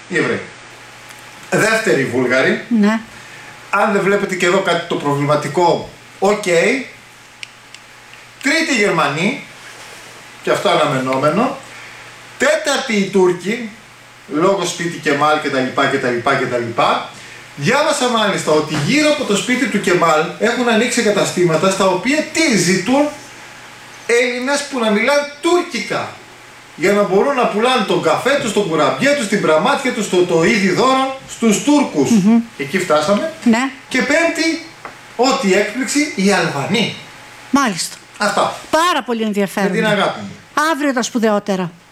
οι Εβραίοι. Δεύτερη οι Βούλγαροι. Ναι. Αν δεν βλέπετε και εδώ κάτι το προβληματικό, οκ. Τρίτη οι Γερμανοί, και αυτό αναμενόμενο. Τέταρτη οι Τούρκοι, λόγω σπίτι Κεμάλ κτλ. Διάβασα μάλιστα ότι γύρω από το σπίτι του Κεμάλ έχουν ανοίξει καταστήματα στα οποία τι ζητούν Έλληνες που να μιλάνε τουρκικά. Για να μπορούν να πουλάνε τον καφέ τους, τον κουραμπιέ τους, την πραμάτια τους, το είδη δώρο στους Τούρκους. Εκεί φτάσαμε. Ναι. Και πέμπτη, ό,τι έκπληξη, οι Αλβανοί. Μάλιστα. Αυτά. Πάρα πολύ ενδιαφέρον. Με την αγάπη μου. Αύριο τα σπουδαιότερα.